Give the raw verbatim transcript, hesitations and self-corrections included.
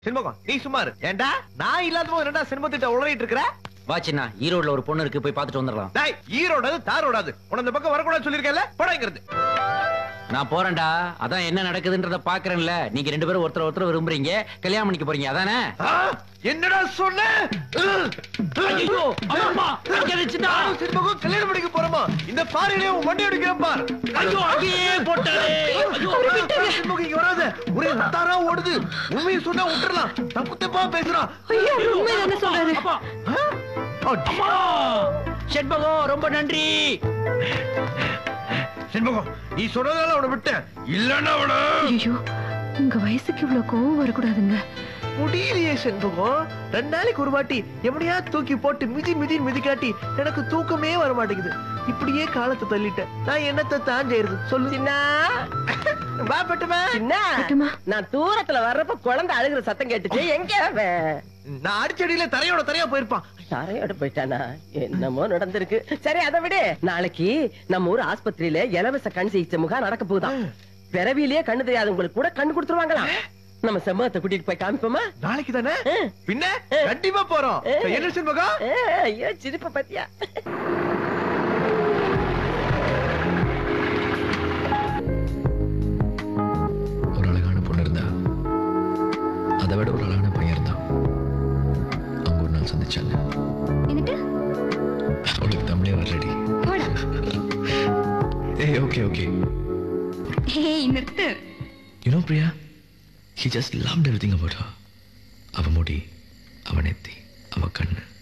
செண்பகம் நீ சுமார் ஏண்டா நான் இல்லாத போது ரெண்டா செண்பத்திட்ட உளறிட்டு இருக்கிற. வா சின்னா, ஈரோட்ல ஒரு பொண்ணு இருக்கு, போய் பார்த்துட்டு வந்துடலாம். டேய் ஈரோடாது தாரோடாது உன இந்த பக்கம் வரக்கூடாது சொல்லிருக்கேன்ல, போடாங்கிறது. நான் போறேன்டா, அதான் என்ன நடக்குதுன்றத பாக்குறேன்ல. நீங்க ரெண்டு பேரும் ஒருத்தர் ஒருத்தர் விரும்புறீங்க, கல்யாணம் பண்ணிக்க போறீங்க அதானே? என்னடா சொன்ன? ஐயோ அம்மா அடிச்சிட்டா. செண்பகம் கல்யாணம் பண்ணிக்க போறோமா? இந்த பாறையிலே உன் வண்டி எடுக்கிறேன் பார். ஐயோ அங்கேயே போட்டாரே. ஐயோ செண்பகம் இங்க வராத, ஒரே ரத்தாரா ஓடுது. உண்மையை சொன்னா விட்டுறலாம், தப்பு தப்பா பேசுறான். ஐயோ உண்மை தானே சொல்றாரு. அம்மா செண்பகம் ரொம்ப நன்றி. செண்பகம் நீ சொன்னதால அவனை விட்டேன், இல்லன்னா அவன. ஐயோ உங்க வயசுக்கு இவ்வளவு கோவம் வரக்கூடாதுங்க. முடியலையே செண்பகம், ரெண்டு நாளைக்கு ஒரு வாட்டி எப்படியா தூக்கி போட்டு மிதி மிதி மிதிக்காட்டி எனக்கு தூக்கமே வர மாட்டேங்குது. இப்படியே காலத்தை தள்ளிட்டேன், நான் என்னத்தை தான் செய்யறது சொல்லு. சின்னா வா பட்டுமா. பட்டுமா. நான் தூரத்துல வர்றப்ப குழந்தை அழுகுற சத்தம் கேட்டுச்சு. எங்க அவன்? நான் அடிச்சடியில தரையோட தரையா போயிருப்பான். தரையோட போயிட்டானா? என்னமோ நடந்திருக்கு. சரி அதை விடு. நாளைக்கு நம்ம ஊர் ஆஸ்பத்திரியில இலவச கண் சிகிச்சை முகாம் நடக்க போகுதான். பிறவிலேயே கண்ணு தெரியாது உங்களுக்கு கூட கண்ணு கொடுத்துருவாங்களா? நம்ம செம்மத்தை கூட்டிட்டு போய் காமிப்போமா? நாளைக்கு தானே? பின்ன கண்டிப்பா போறோம். என்ன செண்பகம்? ஐயோ சிரிப்ப பத்தியா. ஒரு அழகான பொண்ணு இருந்தா, அதை விட ஒரு அழகான பையன் இருந்தான். அவங்க ஒரு நாள் சந்திச்சாங்க. அவளுக்கு தமிழே வரலடி. ஏய் ஓகே ஓகே. ஏய் நிறுத்து. You know Priya, he just loved everything about her. அவ முடி, அவ நெத்தி, அவ கண்ணு,